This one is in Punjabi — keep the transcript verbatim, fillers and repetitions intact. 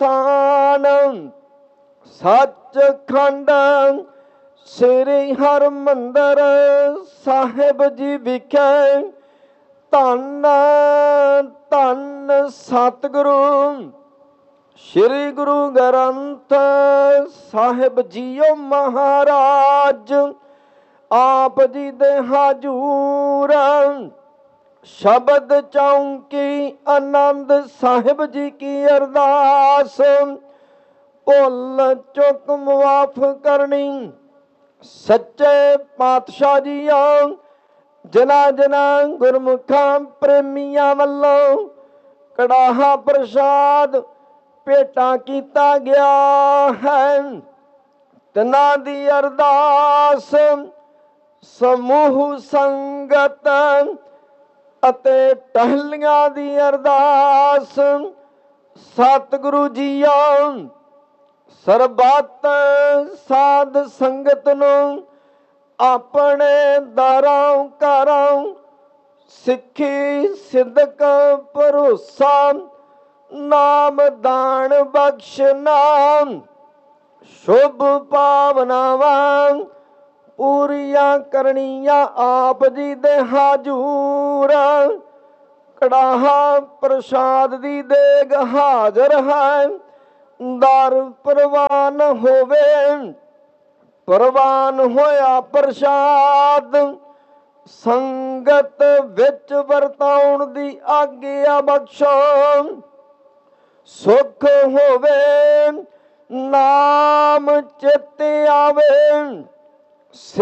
ਸਥਾਨ ਸੱਚਖੰਡ ਸ੍ਰੀ ਹਰਿਮੰਦਰ ਸਾਹਿਬ ਜੀ ਵਿਖੇ ਧੰਨ ਧੰਨ ਸਤਿਗੁਰੂ ਸ੍ਰੀ ਗੁਰੂ ਗ੍ਰੰਥ ਸਾਹਿਬ ਜੀਓ ਮਹਾਰਾਜ ਆਪ ਜੀ ਦੇ ਹਜੂਰ ਸ਼ਬਦ ਚੌਂਕੀ ਆਨੰਦ ਸਾਹਿਬ ਜੀ ਕੀ ਅਰਦਾਸ ਭੁੱਲ ਚੁੱਕ ਮੁਆਫ ਕਰਨੀ ਸੱਚੇ ਪਾਤਸ਼ਾਹ ਜੀਓ ਜਿਨ੍ਹਾਂ ਜਿਨ੍ਹਾਂ ਗੁਰਮੁਖਾਂ ਪ੍ਰੇਮੀਆਂ ਵੱਲੋਂ ਕੜਾਹਾ ਪ੍ਰਸ਼ਾਦ ਭੇਟਾਂ ਕੀਤਾ ਗਿਆ ਹੈ ਤਿਨਾਂ ਦੀ ਅਰਦਾਸ ਸਮੂਹ ਸੰਗਤ ਅਤੇ ਟਹਿਲੀਆਂ ਦੀ ਅਰਦਾਸ ਸਤਿਗੁਰੂ ਜੀਓ ਸਰਬੱਤ ਸਾਧ ਸੰਗਤ ਨੂੰ ਆਪਣੇ ਦਰਾਂ ਘਰਾਂ ਸਿੱਖੀ ਸਿਦਕ ਭਰੋਸਾ ਨਾਮ ਦਾਨ ਬਖਸ਼ ਨਾਮ ਸ਼ੁਭ ਭਾਵਨਾਵਾਂ ਪੂਰੀਆਂ ਕਰਨੀਆਂ ਆਪ ਜੀ ਦੇ ਹਜੂਰ ਕੜਾਹਾ ਪ੍ਰਸ਼ਾਦ ਦੀ ਦੇਗ ਹਾਜ਼ਰ ਹੈ ਦਰ ਪ੍ਰਵਾਨ ਹੋਵੇ ਪ੍ਰਵਾਨ ਹੋਇਆ ਪ੍ਰਸ਼ਾਦ ਸੰਗਤ ਵਿੱਚ ਵਰਤਾਉਣ ਦੀ ਆਗਿਆ ਬਖਸ਼ੋ ਸੁਖ ਹੋਵੇ ਨਾਮ ਚਿਤ ਆਵੇ